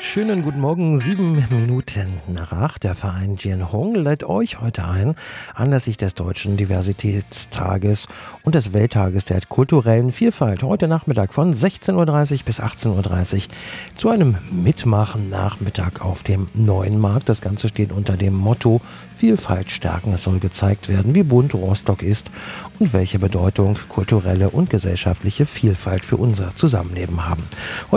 Schönen guten Morgen, 7 Minuten nach 8. Der Verein Jian Hong lädt euch heute ein, anlässlich des Deutschen Diversitätstages und des Welttages der kulturellen Vielfalt, heute Nachmittag von 16:30 bis 18:30 zu einem Mitmachen-Nachmittag auf dem Neuen Markt. Das Ganze steht unter dem Motto Vielfalt stärken. Es soll gezeigt werden, wie bunt Rostock ist und welche Bedeutung kulturelle und gesellschaftliche Vielfalt für unser Zusammenleben haben.